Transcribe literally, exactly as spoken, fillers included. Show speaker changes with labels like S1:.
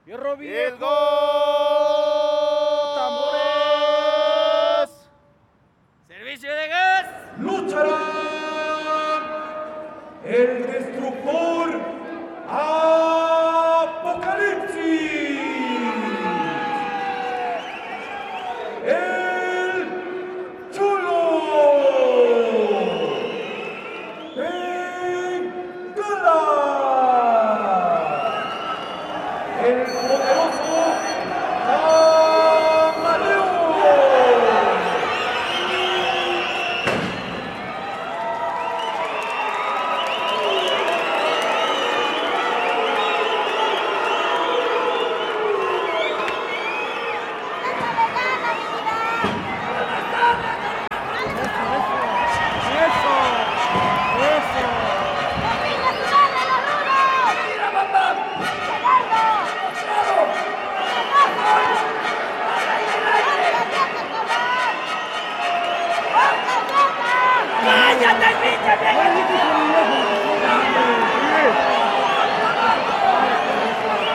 S1: Hierro
S2: ¡El
S1: viejo.
S2: gol!
S1: Tambores.
S3: Servicio de gas.
S4: Luchará el destructor Apocalipsis. El chulo. Bengala. El poderoso Camaleón.
S1: Eso. Eso.
S3: ¡Cállate, pinche viejo!
S1: Ay, qué